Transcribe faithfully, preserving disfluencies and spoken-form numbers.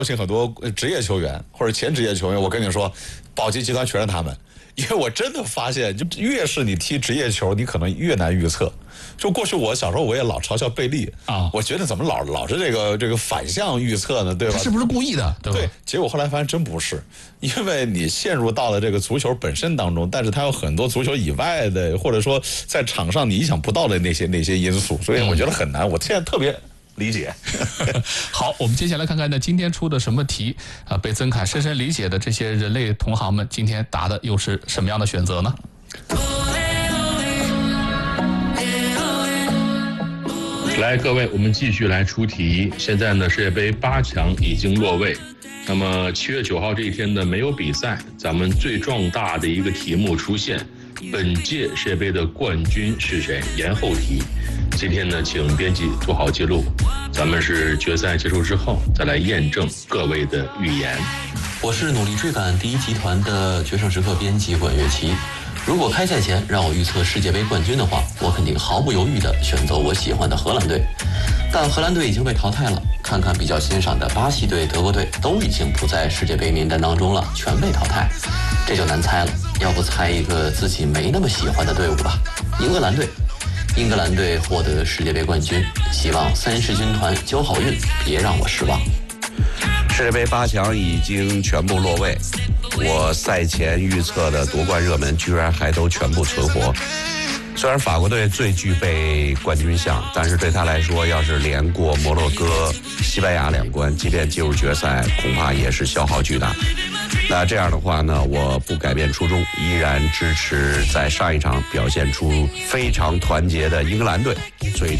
请很多职业球员或者前职业球员，我跟你说，保级集团全是他们。因为我真的发现，就越是你踢职业球，你可能越难预测。就过去我小时候我也老嘲笑贝利啊，我觉得怎么老老是这个这个反向预测呢，对吧？ 他是不是故意的？对吧？ 对，结果后来发现真不是，因为你陷入到了这个足球本身当中，但是它有很多足球以外的，或者说在场上你意想不到的那些那些因素，所以我觉得很难。我现在特别理解。 好，我们接下来看看呢，今天出的什么题啊？被曾凯深深理解的这些人类同行们，今天答的又是什么样的选择呢？ 来，各位，我们继续来出题。现在呢，世界杯八强已经落位。那么七月九号这一天呢，没有比赛，咱们最壮大的一个题目出现：本届世界杯的冠军是谁？延后题。今天呢，请编辑做好记录，咱们是决赛结束之后再来验证各位的预言。 我是努力追赶第一集团的决胜时刻编辑管乐琪。如果开赛前让我预测世界杯冠军的话，我肯定毫不犹豫地选择我喜欢的荷兰队。但荷兰队已经被淘汰了，看看比较欣赏的巴西队、德国队都已经不在世界杯名单当中了，全被淘汰，这就难猜了。要不猜一个自己没那么喜欢的队伍吧？英格兰队。英格兰队获得世界杯冠军，希望三狮军团交好运，别让我失望。 世界杯八强已经全部落位，我赛前预测的夺冠热门居然还都全部存活。虽然法国队最具备冠军相，但是对他来说，要是连过摩洛哥、西班牙两关，即便进入决赛，恐怕也是消耗巨大。那这样的话呢，我不改变初衷，依然支持在上一场表现出非常团结的英格兰队最终